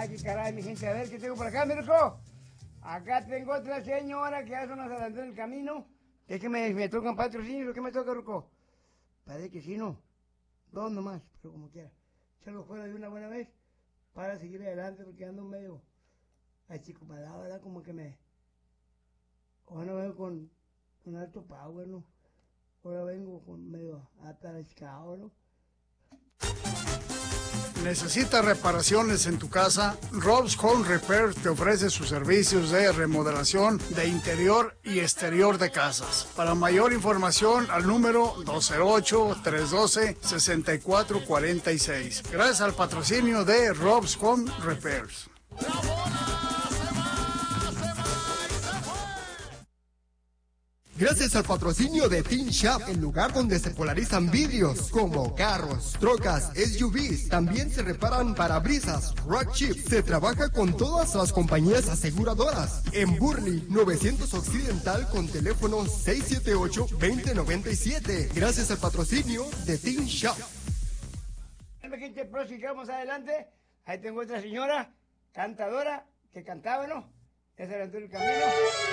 qué caray, mi gente. A ver, ¿qué tengo por acá, mi rico? Acá tengo otra señora que ya se nos adelantó en el camino. Es que me tocan patrocinios. ¿Qué me toca, rico? Parece que sí, ¿no? Dos nomás, pero como quiera. Échalo fuera de una buena vez para seguir adelante porque ando medio achicopalado, ¿verdad? Como que me... Ahora vengo con alto power, ¿no? Ahora vengo con medio atarascado, ¿no? ¿Necesitas reparaciones en tu casa? Rob's Home Repair te ofrece sus servicios de remodelación de interior y exterior de casas. Para mayor información al número 208-312-6446. Gracias al patrocinio de Rob's Home Repairs. Gracias al patrocinio de Teen Shop, el lugar donde se polarizan vidrios como carros, trocas, SUVs. También se reparan parabrisas, rock chips. Se trabaja con todas las compañías aseguradoras. En Burley, 900 Occidental con teléfono 678-2097. Gracias al patrocinio de Teen Shop. Gente, prosigamos adelante. Ahí tengo otra señora, cantadora, que cantaba, ¿no? Ya se adelantó el camino.